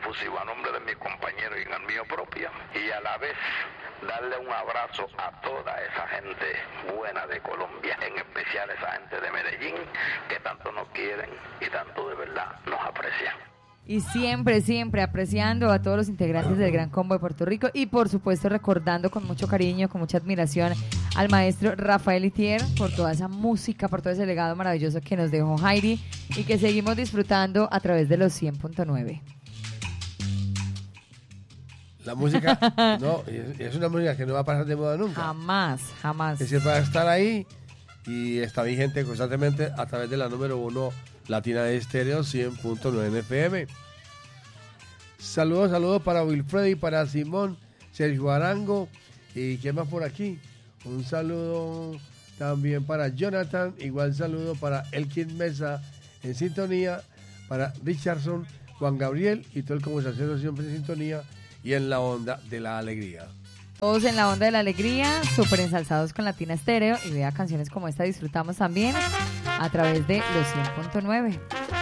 efusivo a nombre de mis compañeros y en el mío propio, y a la vez darle un abrazo a toda esa gente buena de Colombia, en especial esa gente de Medellín, que tanto nos quieren y tanto de verdad nos aprecian. Y siempre, siempre apreciando a todos los integrantes del Gran Combo de Puerto Rico y por supuesto recordando con mucho cariño, con mucha admiración al maestro Rafael Itier por toda esa música, por todo ese legado maravilloso que nos dejó Jairi y que seguimos disfrutando a través de los 100.9. La música, no, es una música que no va a pasar de moda nunca. Jamás, jamás. Que siempre va a estar ahí y está vigente constantemente a través de la número 1 Latina de Estéreo 100.9 FM. Saludos para Wilfredi, para Simón, Sergio Arango y ¿quién más por aquí? Un saludo también para Jonathan, igual saludo para Elkin Mesa en sintonía, para Richardson, Juan Gabriel y todo el conversación siempre en sintonía y en la onda de la alegría. Todos en la onda de la alegría, súper ensalzados con Latina Estéreo y vea canciones como esta disfrutamos también a través de los 100.9.